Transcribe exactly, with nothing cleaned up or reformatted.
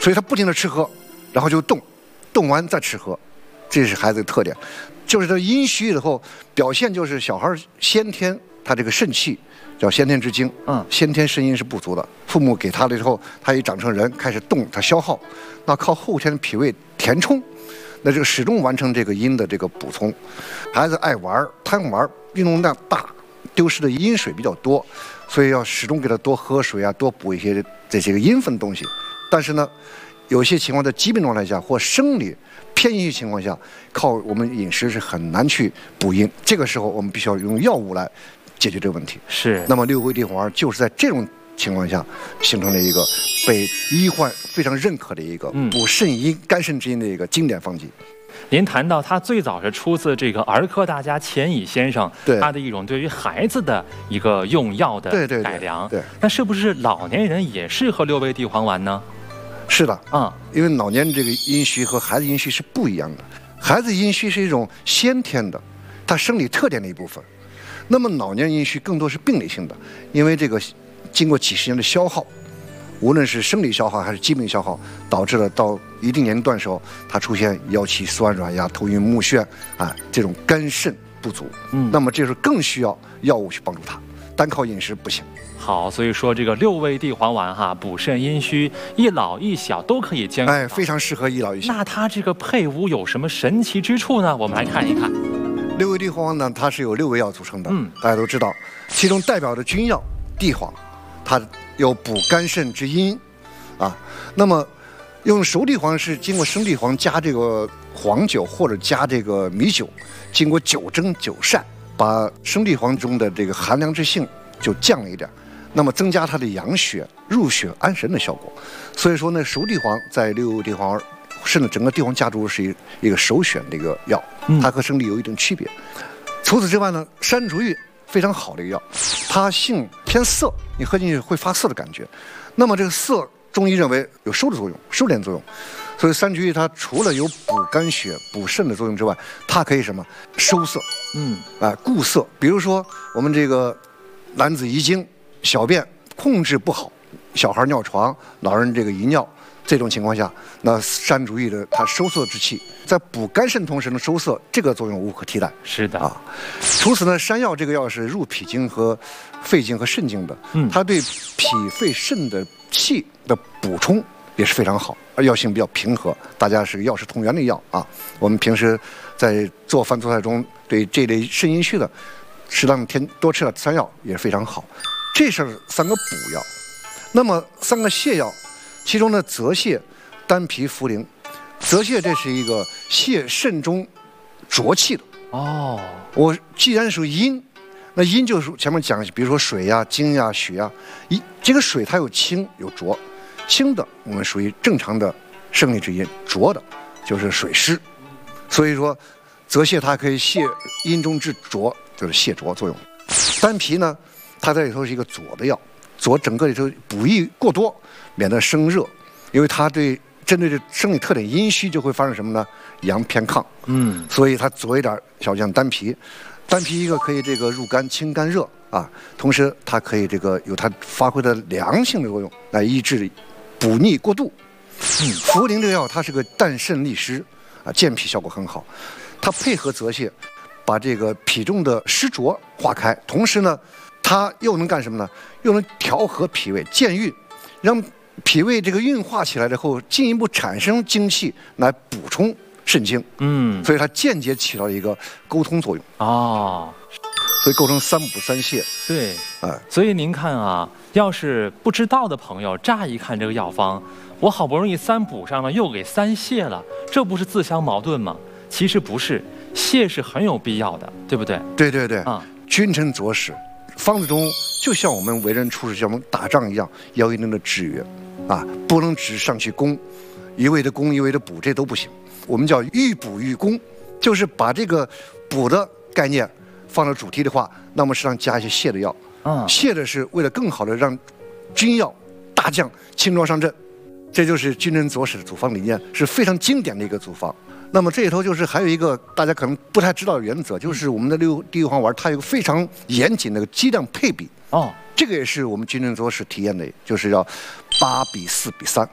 所以他不停的吃喝，然后就动，动完再吃喝，这是孩子的特点。就是他阴虚以后，表现就是小孩先天他这个肾气叫先天之精， 嗯， 先天肾阴是不足的，父母给他了之后，他一长成人开始动，他消耗，那靠后天脾胃填充。那这个始终完成这个阴的这个补充，孩子爱玩贪玩，运动量大，丢失的阴水比较多，所以要始终给他多喝水啊，多补一些这些个阴分的东西。但是呢，有些情况在疾病状态下或生理偏阴虚情况下，靠我们饮食是很难去补阴。这个时候我们必须要用药物来解决这个问题。 是。 那么六味地黄丸就是在这种情况下形成了一个被医患非常认可的一个补肾阴、肝肾之阴的一个经典方剂。 您谈到它最早是出自这个儿科大家钱乙先生他的一种对于孩子的一个用药的改良。 对， 那是不是老年人也适合六味地黄丸呢？ 是的， 啊、 嗯，因为老年这个阴虚和孩子阴虚是不一样的。孩子阴虚是一种先天的，它生理特点的一部分。那么老年阴虚更多是病理性的，因为这个经过几十年的消耗，无论是生理消耗还是疾病消耗，导致了到一定年龄段时候，它出现腰膝酸软呀、头晕目眩啊这种肝肾不足。嗯，那么这时候更需要药物去帮助他，单靠饮食不行。 好，所以说这个六味地黄丸哈，补肾阴虚，一老一小都可以兼顾。 哎，非常适合一老一小。 那它这个配伍有什么神奇之处呢？我们来看一看。 六味地黄丸呢，它是由六味药组成的，嗯，大家都知道，其中代表的君药地黄，它有补肝肾之阴，啊，那么用熟地黄是经过生地黄加这个黄酒或者加这个米酒，经过酒蒸酒晒，把生地黄中的这个寒凉之性就降了一点，那么增加它的养血、入血、安神的效果。所以说呢，熟地黄在六味地黄甚至整个地黄家族是一一个首选的一个药，它和生地有一定区别。除此之外呢，山竹玉非常好的一个药，它性偏涩，你喝进去会发涩的感觉。那么这个涩，中医认为有收的作用、收敛作用，所以山竹玉它除了有补肝血、补肾的作用之外，它可以什么收涩，嗯，啊、呃、固涩。比如说我们这个男子遗精、小便控制不好，小孩尿床，老人这个遗尿。这种情况下，那山竹玉的它收涩之气，在补肝肾同时能收涩，这个作用无可替代。 是的啊。除此呢，山药这个药是入脾经和肺经和肾经的，嗯，它对脾肺肾的气的补充也是非常好，而药性比较平和，大家是药食同源的药啊。我们平时在做饭做菜中，对这类肾阴虚的，适当添多吃点山药也是非常好。这是三个补药，那么三个泻药。其中的泽泻、丹皮、茯苓，泽泻这是一个泻肾中浊气的哦。我既然属于阴，那阴就是前面讲，比如说水呀、精呀、血呀，一这个水它有清有浊，清的我们属于正常的生理之阴，浊的就是水湿。所以说，泽泻它可以泻阴中之浊，就是泻浊作用。丹皮呢，它在里头是一个佐的药，佐整个里头补益过多。免得生热，因为它对针对这生理特点阴虚就会发生什么呢？阳偏亢，嗯，所以它佐一点小将丹皮，丹皮一个可以这个入肝清肝热啊，同时它可以这个有它发挥的凉性的作用来抑制补逆过度。嗯，茯苓这个药它是个淡渗利湿啊，健脾效果很好，它配合泽泻，把这个脾中的湿浊化开，同时呢，它又能干什么呢？又能调和脾胃，健运，让脾胃这个运化起来之后，进一步产生精气来补充肾精，嗯，所以它间接起到一个沟通作用哦，所以构成三补三泻。 对，哎，所以您看啊，要是不知道的朋友，乍一看这个药方，我好不容易三补上了，又给三泻了，这不是自相矛盾吗？其实不是，泻是很有必要的，对不对？ 对对对啊，君臣佐使，方子中就像我们为人处事，像我们打仗一样，要有一定的制约。啊，不能只上去攻，一味的攻，一味的补，这都不行。我们叫欲补欲攻，就是把这个补的概念放到主题的话，那么实际上加一些泻的药。啊，泻的是为了更好的让君药大将轻装上阵，这就是君臣佐使的组方理念，是非常经典的一个组方。那么这里头就是还有一个大家可能不太知道的原则，就是我们的六地黄丸它有个非常严谨的剂量配比。哦。这个也是我们君臣佐使体验的，就是要八比四比三。